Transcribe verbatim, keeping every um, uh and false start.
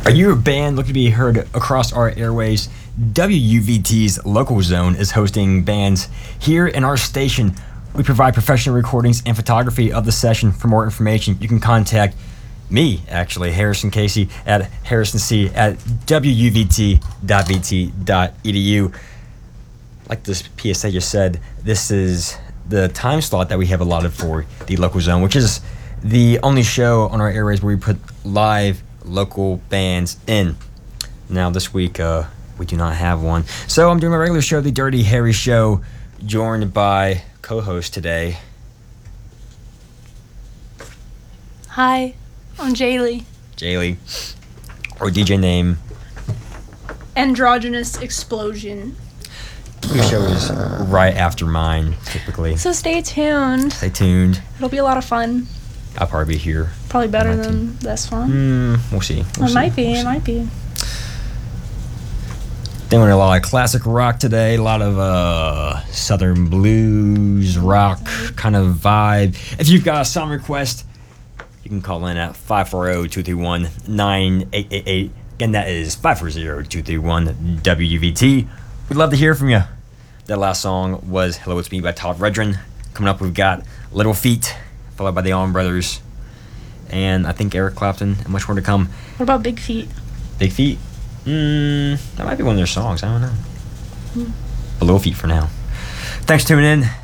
Are you a band looking to be heard across our airways? W U V T's Local Zone is hosting bands here in our station. We provide professional recordings and photography of the session. For more information, you can contact me, actually, Harrison Casey, at harrisonc at w u v t dot v t dot e d u. Like this P S A just said, this is the time slot that we have allotted for the Local Zone, which is the only show on our airways where we put live local bands in. Now this week uh we do not have one, so I'm doing my regular show, the Dirty Harry Show, joined by co-host today. Hi, I'm Jaylee. Jaylee, or D J name Androgynous Explosion. Your show is right after mine, typically. So stay tuned. Stay tuned. It'll be a lot of fun. I'll probably be here. Probably better My than team. this one. Mm, we'll see. We'll it see. might be. We'll it see. might be. Doing a lot of classic rock today, a lot of uh, southern blues, rock kind of vibe. If you've got a song request, you can call in at five four zero, two three one, nine eight eight eight. Again, that is five four zero, two three one, W U V T. We'd love to hear from you. That last song was Hello It's Me by Todd Rundgren. Coming up, we've got Little Feat, followed by the Allman Brothers, and I think Eric Clapton, and much more to come. What about Big Feet? Big Feet? Mm, that might be one of their songs. I don't know. Mm. But Little Feat for now. Thanks for tuning in.